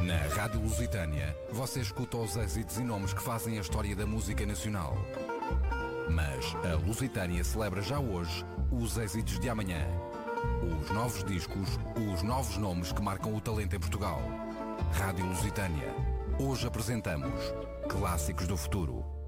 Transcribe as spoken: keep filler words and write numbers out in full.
Na Rádio Lusitânia, você escuta os êxitos e nomes que fazem a história da música nacional. Mas a Lusitânia celebra já hoje os êxitos de amanhã. Os novos discos, os novos nomes que marcam o talento em Portugal. Rádio Lusitânia. Hoje apresentamos Clássicos do Futuro.